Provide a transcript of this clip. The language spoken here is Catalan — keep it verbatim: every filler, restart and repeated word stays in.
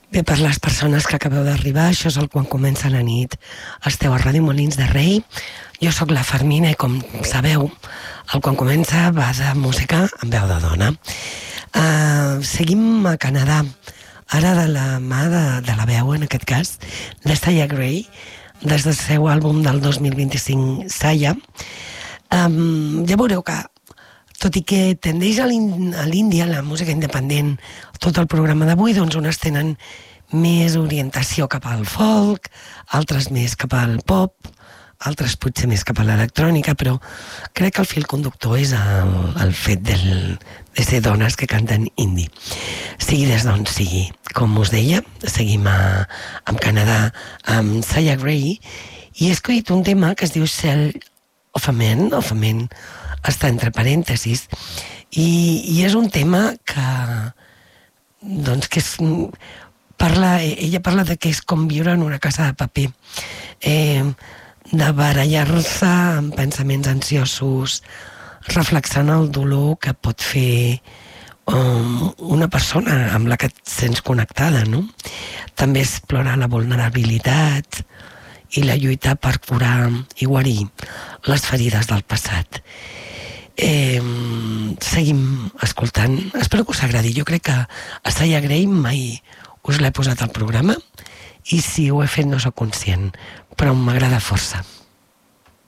Bé, per les persones que acabeu d'arribar, això és el Quan comença la nit. Esteu a Ràdio Molins de Rei. Jo sóc la Fermina i, com sabeu, el Quan comença va de música amb veu de dona. Uh, seguim a Canadà, ara de la mà de, de la veu, en aquest cas, de Saya Gray, des del seu àlbum del dos mil vint-i-cinc, Saya. Um, ja veureu que, tot i que tendeix a l'Índia, la música independent, tot el programa d'avui, doncs unes tenen més orientació cap al folk, altres més cap al pop, altres potser més cap a l'electrònica, però crec que el fil conductor és el, el fet del, de ser dones que canten indie. Sigui des d'on sigui. Com us deia, seguim a, amb Canadà, amb Saya Gray, i he escollit un tema que es diu Cell of a Man, of a Man està entre parèntesis, i, i és un tema que, doncs, que és, parla, ella parla de que és com viure en una casa de paper, eh, de barallar-se amb pensaments ansiosos, reflexant el dolor que pot fer um, una persona amb la que et sents connectada, no? També explora la vulnerabilitat i la lluita per curar i guarir les ferides del passat. Eh, seguim escoltant. Espero que us agradi. Jo crec que a Saya Gray mai us l'he posat al programa, i si ho he fet no sóc conscient, però m'agrada força.